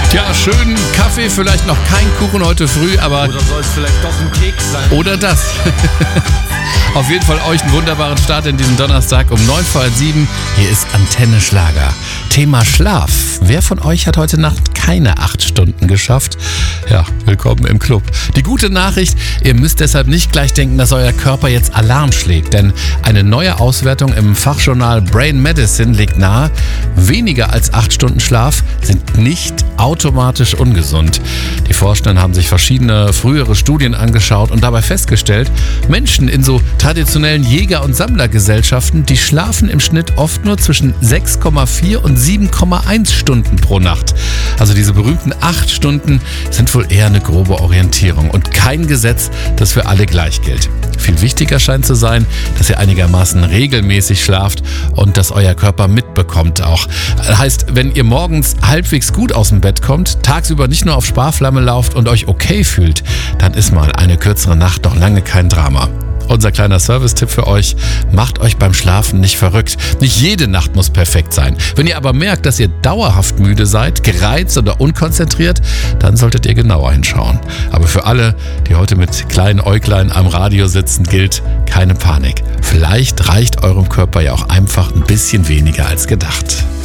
Tja, schönen Kaffee, vielleicht noch kein Kuchen heute früh, aber... Oder soll es vielleicht doch ein Keks sein? Oder das. Auf jeden Fall euch einen wunderbaren Start in diesen Donnerstag um 7:09. Hier ist Antenne Schlager. Thema Schlaf. Wer von euch hat heute Nacht keine 8 Stunden geschafft? Ja, willkommen im Club. Die gute Nachricht, ihr müsst deshalb nicht gleich denken, dass euer Körper jetzt Alarm schlägt. Denn eine neue Auswertung im Fachjournal Brain Medicine legt nahe, weniger als 8 Stunden Schlaf sind nicht automatisch ungesund. Die Forschenden haben sich verschiedene frühere Studien angeschaut und dabei festgestellt, Menschen in so traditionellen Jäger- und Sammlergesellschaften, die schlafen im Schnitt oft nur zwischen 6,4 und 7,1 Stunden pro Nacht. Also diese berühmten 8 Stunden sind wohl eher eine grobe Orientierung und kein Gesetz, das für alle gleich gilt. Viel wichtiger scheint zu sein, dass ihr einigermaßen regelmäßig schlaft und dass euer Körper mitbekommt auch. Heißt, wenn ihr morgens halbwegs gut aus dem Bett kommt, tagsüber nicht nur auf Sparflamme lauft und euch okay fühlt, dann ist mal eine kürzere Nacht noch lange kein Drama. Unser kleiner Service-Tipp für euch: Macht euch beim Schlafen nicht verrückt. Nicht jede Nacht muss perfekt sein. Wenn ihr aber merkt, dass ihr dauerhaft müde seid, gereizt oder unkonzentriert, dann solltet ihr genauer hinschauen. Aber für alle, die heute mit kleinen Äuglein am Radio sitzen, gilt: keine Panik. Vielleicht reicht eurem Körper ja auch einfach ein bisschen weniger als gedacht.